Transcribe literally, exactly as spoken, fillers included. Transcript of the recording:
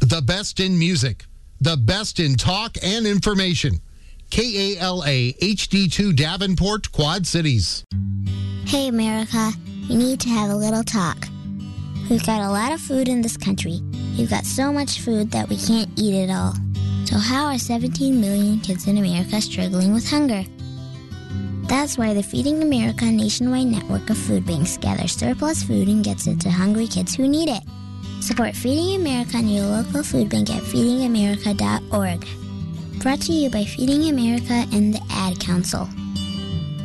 The best in music, the best in talk and information. K A L A H D two Davenport, Quad Cities. Hey, America, we need to have a little talk. We've got a lot of food in this country. We've got so much food that we can't eat it all. So how are seventeen million kids in America struggling with hunger? That's why the Feeding America nationwide network of food banks gathers surplus food and gets it to hungry kids who need it. Support Feeding America and your local food bank at feeding america dot org. Brought to you by Feeding America and the Ad Council.